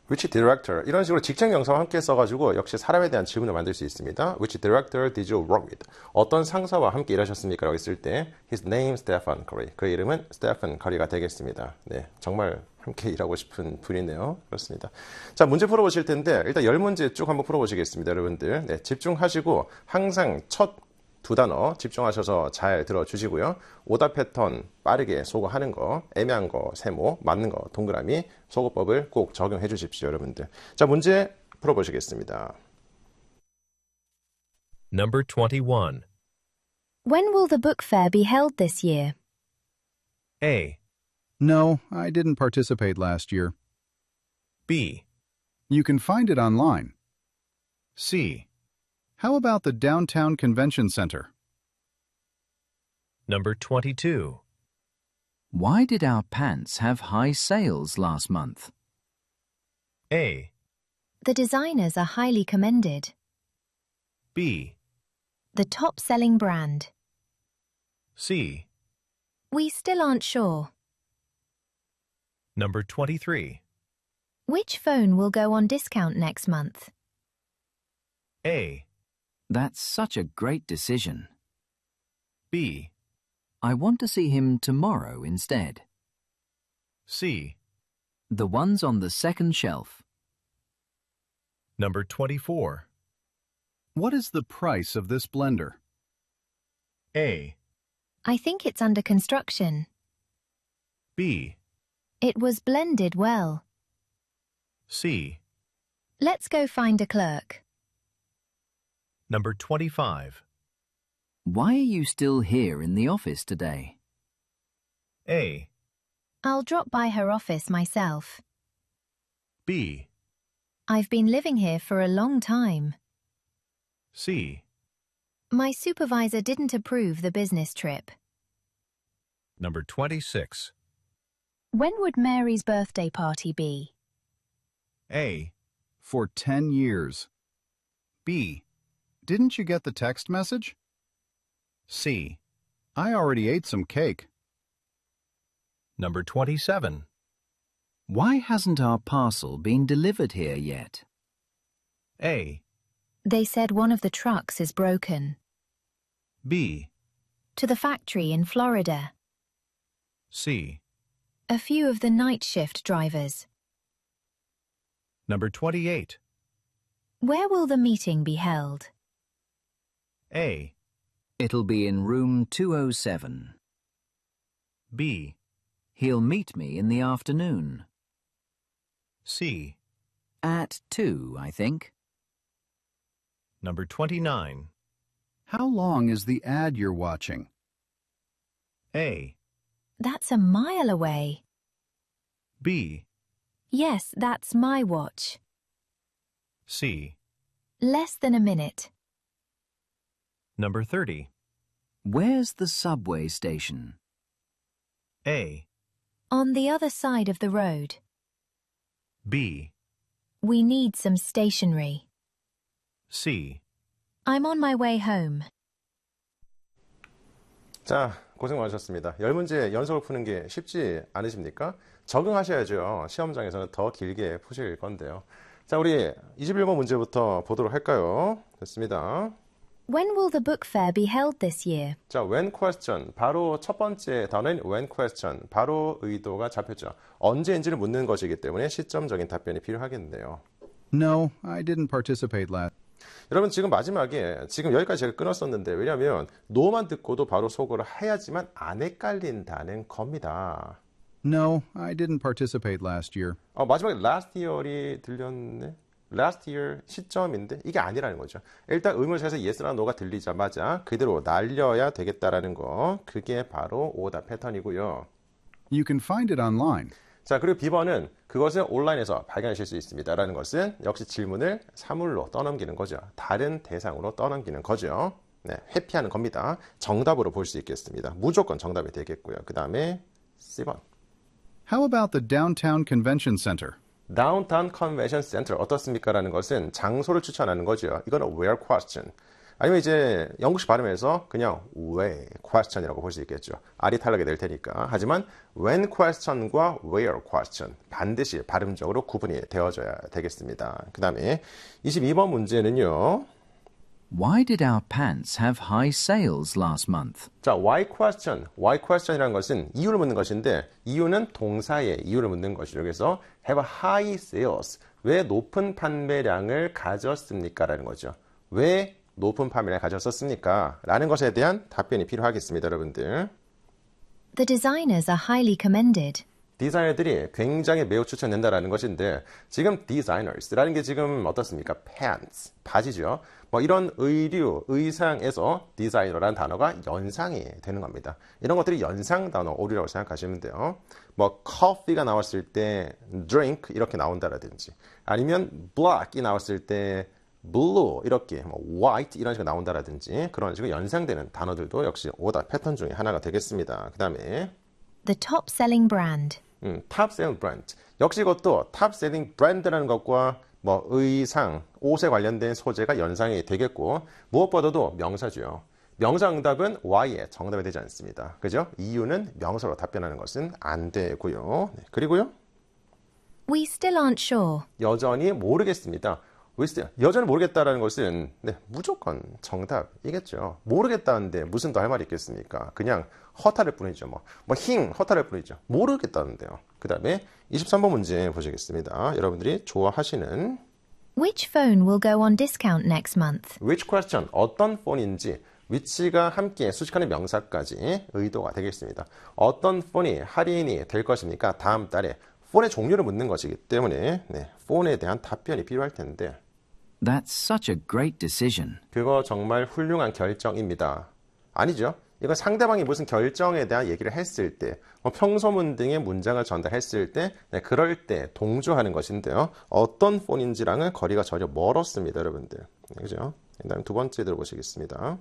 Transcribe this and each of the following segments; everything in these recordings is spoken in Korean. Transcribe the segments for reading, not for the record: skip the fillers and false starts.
Which director? 이런 식으로 직책 명사와 함께 써가지고 역시 사람에 대한 질문을 만들 수 있습니다. Which director did you work with? 어떤 상사와 함께 일하셨습니까? 라고 했을 때 His name Stephen Curry. 그의 이름은 Stephen Curry가 되겠습니다. 네, 정말 함께 일하고 싶은 분이네요. 그렇습니다. 자, 문제 풀어보실 텐데 일단 10문제 쭉 한번 풀어보시겠습니다. 여러분들. 네, 집중하시고 항상 첫 두 단어 집중하셔서 잘 들어주시고요. 오답 패턴 빠르게 소거하는 거, 애매한 거, 세모, 맞는 거, 동그라미, 소거법을 꼭 적용해 주십시오, 여러분들. 자, 문제 풀어보시겠습니다. Number 21. When will the book fair be held this year? A. No, I didn't participate last year. B. You can find it online. C. How about the downtown convention center? Number 22. Why did our pants have high sales last month? A. The designers are highly commended. B. The top-selling brand. C. We still aren't sure. Number 23. Which phone will go on discount next month? A. That's such a great decision. B. I want to see him tomorrow instead. C. The ones on the second shelf. Number 24. What is the price of this blender? A. I think it's under construction. B. It was blended well. C. Let's go find a clerk. Number 25. Why are you still here in the office today? A. I'll drop by her office myself. B. I've been living here for a long time. C. My supervisor didn't approve the business trip. Number 26. When would Mary's birthday party be? A. For 10 years. B. Didn't you get the text message? C. I already ate some cake. Number 27. Why hasn't our parcel been delivered here yet? A. They said one of the trucks is broken. B. To the factory in Florida. C. A few of the night shift drivers. Number 28. Where will the meeting be held? A. It'll be in room 207. B. He'll meet me in the afternoon. C. At 2, I think. Number 29. How long is the ad you're watching? A. That's a mile away. B. Yes, that's my watch. C. Less than a minute. Number 30. Where's the subway station? A. On the other side of the road. B. We need some stationery. C. I'm on my way home. 자, 고생 많으셨습니다. 10문제 연속을 푸는 게 쉽지 않으십니까? 적응하셔야죠. 시험장에서는 더 길게 푸실 건데요. 자, 우리 21번 문제부터 보도록 할까요? 됐습니다. When will the book fair be held this year? 자, when question. 바로 첫 번째 단어인 when question. 바로 의도가 잡혔죠. 언제인지를 묻는 것이기 때문에 시점적인 답변이 필요하겠네요. No, I didn't participate last. 여러분 지금 마지막에 지금 여기까지 제가 끊었었는데 왜냐하면 노만 듣고도 바로 소거를 해야지만 안 헷갈린다는 겁니다. No, I didn't participate last year. 마지막에 last year이 들렸네. last year 시점인데 이게 아니라는 거죠. 일단 의문사에서 yes나 no가 들리자마자 그대로 날려야 되겠다라는 거. 그게 바로 오답 패턴이고요. You can find it online. 자, 그리고 B번은 그것을 온라인에서 발견하실 수 있습니다. 라는 것은 역시 질문을 사물로 떠넘기는 거죠. 다른 대상으로 떠넘기는 거죠. 네, 회피하는 겁니다. 정답으로 볼 수 있겠습니다. 무조건 정답이 되겠고요. 그 다음에 C번. How about the downtown convention center? Downtown Convention Center 어떻습니까? 라는 것은 장소를 추천하는 거죠. 이거는 where question. 아니면 이제 영국식 발음에서 그냥 way question이라고 볼 수 있겠죠. R이 탈락이 될 테니까. 하지만 when question과 where question 반드시 발음적으로 구분이 되어져야 되겠습니다. 그 다음에 22번 문제는요. Why did our pants have high sales last month? 자, why question? why question이라는 것은 이유를 묻는 것인데 이유는 동사의 이유를 묻는 것이죠. 그래서 have high sales. 왜 높은 판매량을 가졌습니까? 라는 거죠. 왜 높은 판매량을 가졌었습니까? 라는 것에 대한 답변이 필요하겠습니다, 여러분들. The designers are highly commended. 디자이너들이 굉장히 매우 추천된다라는 것인데 지금 designers라는 게 지금 어떻습니까? pants, 바지죠. 뭐 이런 의류, 의상에서 디자이너라는 단어가 연상이 되는 겁니다. 이런 것들이 연상 단어, 오류라고 생각하시면 돼요. 뭐 coffee가 나왔을 때 drink 이렇게 나온다라든지 아니면 black이 나왔을 때 blue 이렇게 뭐 white 이런 식으로 나온다라든지 그런 식으로 연상되는 단어들도 역시 오답 패턴 중에 하나가 되겠습니다. 그 다음에 The top-selling brand. 탑셀링 브랜드. 역시 이것도 탑셀링 브랜드라는 것과 뭐 의상, 옷에 관련된 소재가 연상이 되겠고 무엇보다도 명사죠. 명사 응답은 Y에 정답이 되지 않습니다. 그죠? 이유는 명사로 답변하는 것은 안 되고요. 네, 그리고요. We still aren't sure. 여전히 모르겠습니다. 여전히 모르겠다라는 것은 무조건 정답이겠죠. 모르겠다는데 무슨 더 할 말이 있겠습니까? 그냥 허탈할 뿐이죠. 허탈할 뿐이죠. 모르겠다는데요. 그 다음에 23번 문제 보시겠습니다. 여러분들이 좋아하시는 Which phone will go on discount next month? which question, 어떤 폰인지 which가 함께 수식하는 명사까지 의도가 되겠습니다. 어떤 폰이 할인이 될 것입니까? 다음 달에 폰의 종류를 묻는 것이기 때문에 폰에 대한 답변이 필요할 텐데 That's such a great decision. 그거 정말 훌륭한 결정입니다. 아니죠. 이건 상대방이 무슨 결정에 대한 얘기를 했을 때 평소문 등의 문장을 전달했을 때 그럴 때 동조하는 것인데요. 어떤 폰인지랑은 거리가 전혀 멀었습니다. 여러분들. 그죠? 그 다음 두 번째 들어보시겠습니다.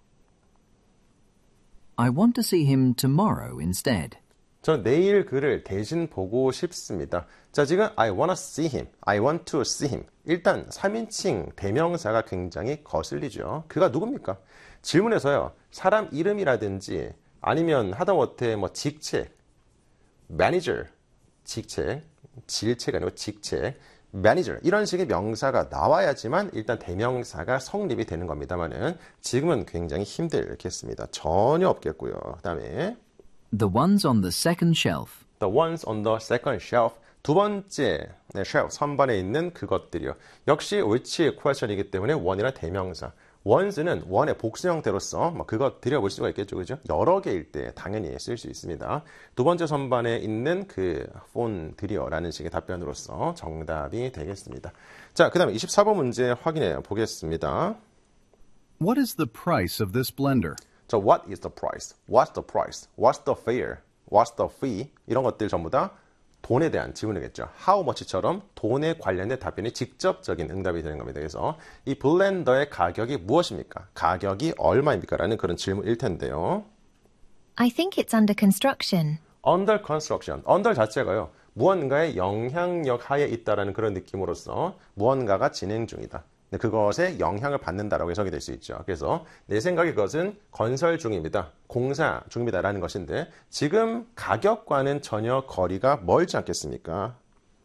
I want to see him tomorrow instead. 저 내일 그를 대신 보고 싶습니다. 자, 지금 I wanna see him, I want to see him. 일단 3인칭 대명사가 굉장히 거슬리죠. 그가 누굽니까? 질문에서요. 사람 이름이라든지 아니면 하다못해 직책, manager, 직책, 질책 아니고 직책, manager 이런 식의 명사가 나와야지만 일단 대명사가 성립이 되는 겁니다만은 지금은 굉장히 힘들겠습니다. 전혀 없겠고요. 그 다음에 The ones on the second shelf. The ones on the second shelf. 두 번째 shelf, 선반에 있는 그것들이요. 역시 which question이기 때문에 one이란 대명사. ones는 one의 복수 형태로서 그것 들여볼 수가 있겠죠. 그죠? 여러 개일 때 당연히 쓸 수 있습니다. 두 번째 선반에 있는 그 폰들이요라는 식의 답변으로서 정답이 되겠습니다. 자, 그 다음에 24번 문제 확인해 보겠습니다. What is the price of this blender? 자, what is the price? What's the price? What's the fare? What's the fee? 이런 것들 전부 다 돈에 대한 질문이겠죠. How much처럼 돈에 관련된 답변이 직접적인 응답이 되는 겁니다. 그래서 이 블렌더의 가격이 무엇입니까? 가격이 얼마입니까? 라는 그런 질문일 텐데요. I think it's under construction. Under construction. Under 자체가요. 무언가의 영향력 하에 있다라는 그런 느낌으로서 무언가가 진행 중이다. 그것에 영향을 받는다라고 해석이 될 수 있죠. 그래서 내 생각에 그것은 건설 중입니다. 공사 중입니다라는 것인데 지금 가격과는 전혀 거리가 멀지 않겠습니까?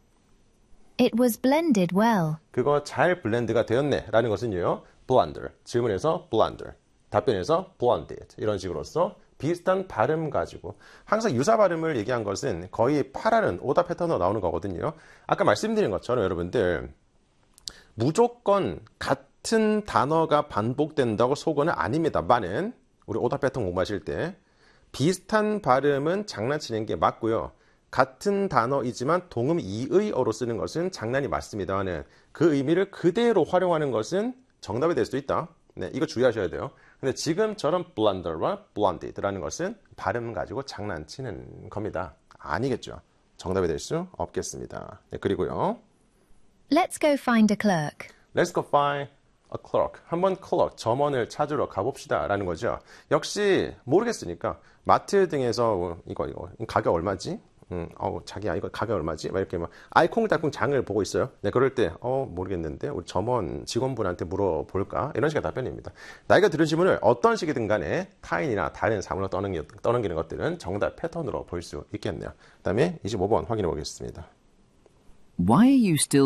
It was blended well. 그거 잘 블렌드가 되었네라는 것은요. blender. 질문에서 blender. 답변에서 blended. 이런 식으로서 비슷한 발음 가지고 항상 유사 발음을 얘기한 것은 거의 8하는 오답 패턴으로 나오는 거거든요. 아까 말씀드린 것처럼 여러분들 무조건 같은 단어가 반복된다고 속어는 아닙니다만은 우리 오답 패턴 공부하실 때 비슷한 발음은 장난치는 게 맞고요. 같은 단어이지만 동음 이의어로 쓰는 것은 장난이 맞습니다만은 그 의미를 그대로 활용하는 것은 정답이 될 수도 있다. 네, 이거 주의하셔야 돼요. 근데 지금처럼 blender와 blended라는 것은 발음 가지고 장난치는 겁니다. 아니겠죠. 정답이 될 수 없겠습니다. 네, 그리고요. Let's go find a clerk. Let's go find a clerk. 한번 clerk, 점원을 찾으러 가봅시다. 라는 거죠. 역시 모르겠으니까 마트 등에서 이거 가격 얼마지? 자기야, 이거 가격 얼마지? 막 이렇게 막 알콩달콩 장을 보고 있어요. 네, 그럴 때, 모르겠는데, 우리 점원 직원분한테 물어볼까? 이런 식의 답변입니다. 나이가 들은 질문을 어떤 식이든 간에 타인이나 다른 사물로 떠넘기는 것들은 정답 패턴으로 볼 수 있겠네요. 그 다음에 25번 확인해 보겠습니다. Why are you still